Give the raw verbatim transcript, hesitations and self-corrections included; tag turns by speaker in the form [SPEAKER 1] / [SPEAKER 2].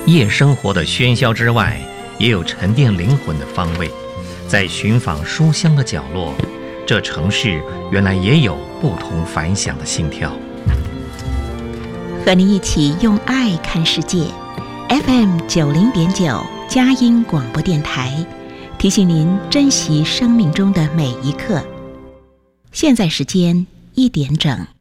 [SPEAKER 1] 夜生活的喧嚣之外，也有沉淀灵魂的方位。在寻访书香的角落，这城市原来也有不同凡响的心跳。
[SPEAKER 2] 和你一起用爱看世界 ，F M 九零点九佳音广播电台，提醒您珍惜生命中的每一刻。现在时间一点整。